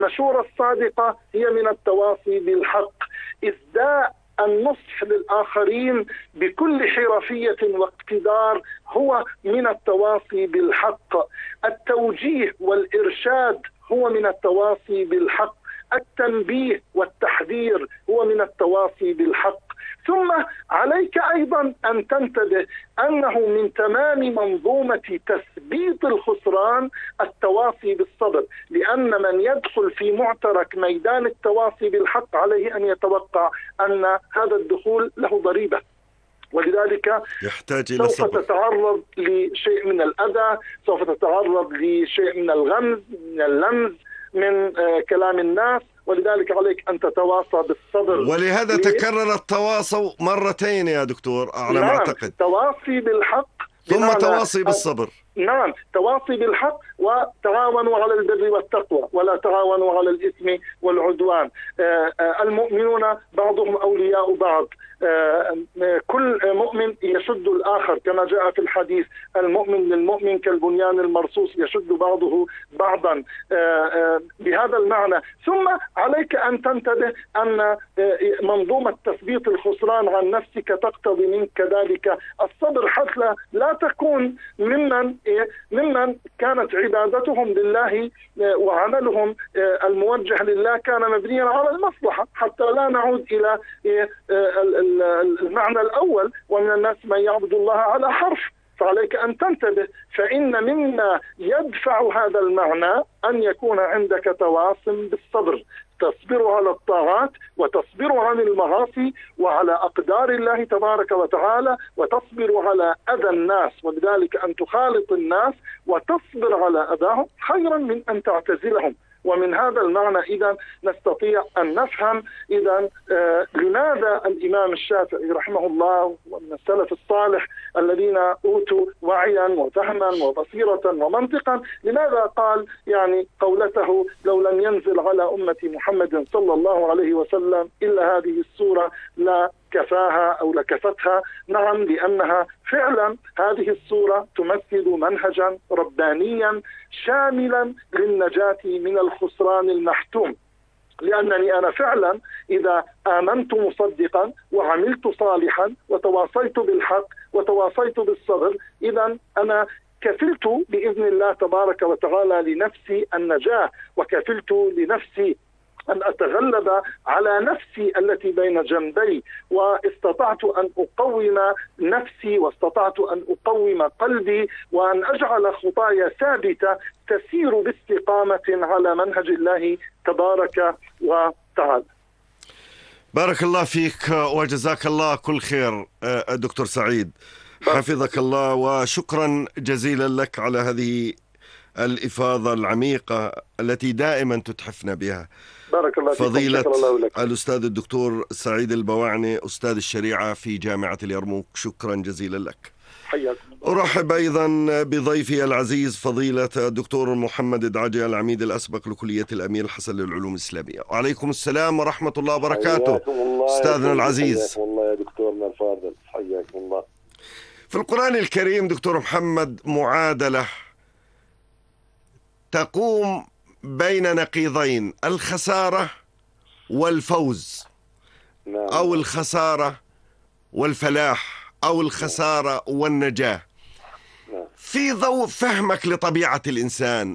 المشورة الصادقة هي من التواصي بالحق. إسداء النصح للآخرين بكل حرفية واقتدار هو من التواصي بالحق. التوجيه والإرشاد هو من التواصي بالحق. التنبيه والتحذير هو من التواصي بالحق. ثم عليك أيضا أن تنتبه أنه من تمام منظومة تثبيت الخسران التواصي بالصبر، لأن من يدخل في معترك ميدان التواصي بالحق عليه أن يتوقع أن هذا الدخول له ضريبة، ولذلك يحتاج إلى سوف صبر. تتعرض لشيء من الأذى، سوف تتعرض لشيء من الغمز، من اللمز، من كلام الناس، ولذلك عليك أن تتواصى بالصبر. ولهذا تكرر التواصي مرتين يا دكتور على ما أعتقد. تواصي بالحق ثم تواصي بالصبر. نعم، تواصي بالحق، وتعاونوا على البر والتقوى ولا تعاونوا على الإثم والعدوان. المؤمنون بعضهم أولياء بعض. كل مؤمن يشد الآخر كما جاء في الحديث: المؤمن للمؤمن كالبنيان المرصوص يشد بعضه بعضا، بهذا المعنى. ثم عليك أن تنتبه أن منظومة تثبيت الخسران عن نفسك تقتضي منك ذلك الصبر، حتى لا تكون ممن كانت عبادتهم لله وعملهم الموجه لله كان مبنيا على المصلحة، حتى لا نعود إلى المعنى الأول: ومن الناس من يعبد الله على حرف. فعليك أن تنتبه، فإن مما يدفع هذا المعنى أن يكون عندك تواصل بالصبر، تصبر على الطاعات وتصبر عن المعاصي وعلى أقدار الله تبارك وتعالى، وتصبر على أذى الناس، ولذلك أن تخالط الناس وتصبر على أذاهم خيرا من أن تعتزلهم. ومن هذا المعنى إذن نستطيع أن نفهم لماذا الإمام الشافعي رحمه الله ومن السلف الصالح الذين أوتوا وعيا وفهما وبصيرة ومنطقا، لماذا قال قولته: لو لم ينزل على أمة محمد صلى الله عليه وسلم إلا هذه السورة لا كفاها أو لكفتها. نعم، لأنها فعلا هذه السورة تمثل منهجا ربانيا شاملا للنجاة من الخسران المحتوم. لأنني أنا فعلا إذا آمنت مصدقا وعملت صالحا وتواصيت بالحق وتواصيت بالصبر، إذا أنا كفلت بإذن الله تبارك وتعالى لنفسي النجاة، وكفلت لنفسي أن أتغلب على نفسي التي بين جنبي، واستطعت أن أقوم نفسي، واستطعت أن أقوم قلبي، وأن أجعل خطايا ثابتة تسير باستقامة على منهج الله تبارك وتعالى. بارك الله فيك وجزاك الله كل خير دكتور سعيد، حفظك الله، وشكرا جزيلا لك على هذه الإفاضة العميقة التي دائما تتحفنا بها. بارك الله فيكم. فضيلة الله لك. الأستاذ الدكتور سعيد البواعني، أستاذ الشريعة في جامعة اليرموك، شكرا جزيلا لك. حياكم. أرحب أيضا بضيفي العزيز فضيلة الدكتور محمد الدعجي، العميد الأسبق لكلية الأمير الحسن للعلوم الإسلامية. وعليكم السلام ورحمة الله وبركاته أستاذنا العزيز. حياكم الله يا دكتورنا الفاضل، حياكم الله. في القرآن الكريم دكتور محمد معادلة تقوم بين نقيضين: الخسارة والفوز، أو الخسارة والفلاح، أو الخسارة والنجاة. في ضوء فهمك لطبيعة الإنسان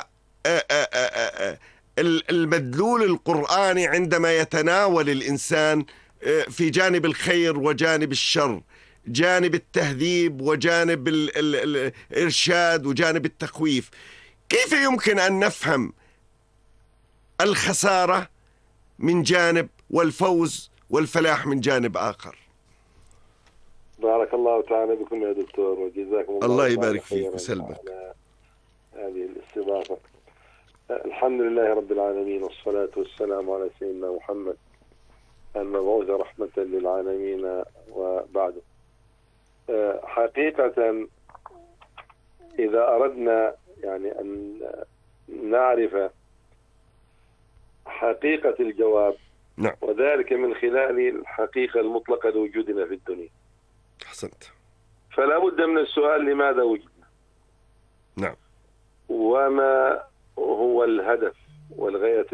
والمدلول القرآني عندما يتناول الإنسان في جانب الخير وجانب الشر، جانب التهذيب وجانب الإرشاد وجانب التخويف، كيف يمكن أن نفهم الخسارة من جانب والفوز والفلاح من جانب آخر؟ بارك الله تعالى بكم يا دكتور، وجزاكم الله يبارك فيك وسلمك على هذه الاستضافة. الحمد لله رب العالمين، والصلاة والسلام على سيدنا محمد المبعوث رحمة للعالمين، وبعده. حقيقة إذا أردنا أن نعرف حقيقة الجواب، نعم، وذلك من خلال الحقيقة المطلقة لوجودنا في الدنيا. أحسنت. فلا بد من السؤال: لماذا وجدنا؟ نعم. وما هو الهدف والغاية